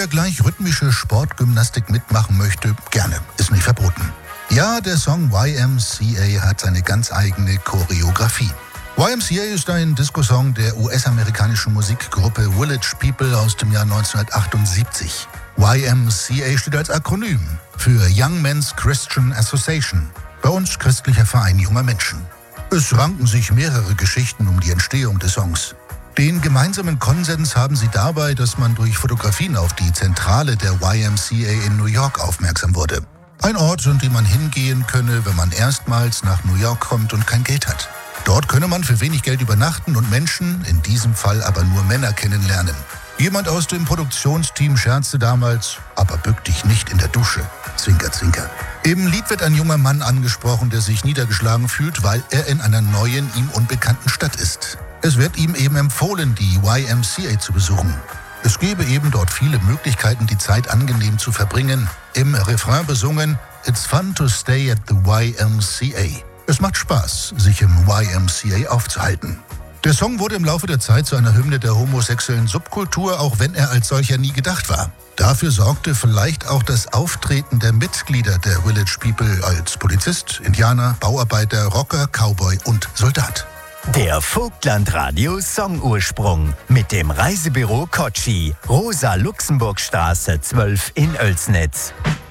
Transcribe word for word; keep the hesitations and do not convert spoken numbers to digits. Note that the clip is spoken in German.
wer gleich rhythmische Sportgymnastik mitmachen möchte, gerne, ist nicht verboten. Ja, der Song Y M C A hat seine ganz eigene Choreografie. Y M C A ist ein Disco-Song der U S-amerikanischen Musikgruppe Village People aus dem Jahr neunzehnhundertachtundsiebzig. Y M C A steht als Akronym für Young Men's Christian Association, bei uns christlicher Verein junger Menschen. Es ranken sich mehrere Geschichten um die Entstehung des Songs. Den gemeinsamen Konsens haben sie dabei, dass man durch Fotografien auf die Zentrale der Y M C A in New York aufmerksam wurde. Ein Ort, an dem man hingehen könne, wenn man erstmals nach New York kommt und kein Geld hat. Dort könne man für wenig Geld übernachten und Menschen, in diesem Fall aber nur Männer, kennenlernen. Jemand aus dem Produktionsteam scherzte damals, aber bück dich nicht in der Dusche. Zwinker, zwinker. Im Lied wird ein junger Mann angesprochen, der sich niedergeschlagen fühlt, weil er in einer neuen, ihm unbekannten Stadt ist. Es wird ihm eben empfohlen, die Y M C A zu besuchen. Es gäbe eben dort viele Möglichkeiten, die Zeit angenehm zu verbringen. Im Refrain besungen, "It's fun to stay at the Y M C A." Es macht Spaß, sich im Y M C A aufzuhalten. Der Song wurde im Laufe der Zeit zu einer Hymne der homosexuellen Subkultur, auch wenn er als solcher nie gedacht war. Dafür sorgte vielleicht auch das Auftreten der Mitglieder der Village People als Polizist, Indianer, Bauarbeiter, Rocker, Cowboy und Soldat. Der Vogtland-Radio Songursprung mit dem Reisebüro Kotschi, Rosa-Luxemburg-Straße zwölf in Oelsnitz.